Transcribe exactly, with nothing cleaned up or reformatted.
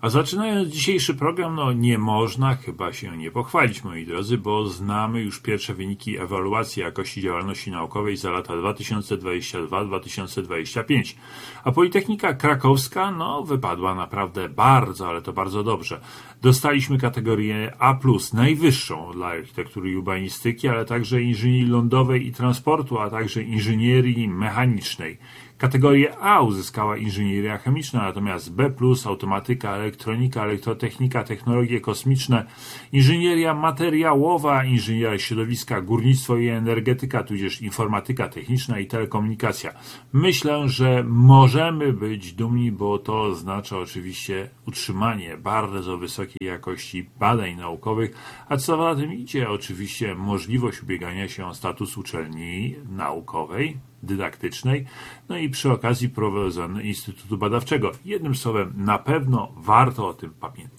A zaczynając dzisiejszy program, no nie można chyba się nie pochwalić, moi drodzy, bo znamy już pierwsze wyniki ewaluacji jakości działalności naukowej za lata dwa tysiące dwudziesty drugi do dwa tysiące dwudziestego piątego. A Politechnika Krakowska, no wypadła naprawdę bardzo, ale to bardzo dobrze. Dostaliśmy kategorię A plus, najwyższą dla architektury i urbanistyki, ale także inżynierii lądowej i transportu, a także inżynierii mechanicznej. Kategorię A uzyskała inżynieria chemiczna, natomiast B plus, automatyka, elektronika, elektrotechnika, technologie kosmiczne, inżynieria materiałowa, inżynieria środowiska, górnictwo i energetyka, tudzież informatyka techniczna i telekomunikacja. Myślę, że możemy być dumni, bo to oznacza oczywiście utrzymanie bardzo wysokiej jakości badań naukowych, a co za tym idzie, oczywiście możliwość ubiegania się o status uczelni naukowej, dydaktycznej, no i przy okazji prowadzenia Instytutu Badawczego. Jednym słowem, na pewno warto o tym pamiętać.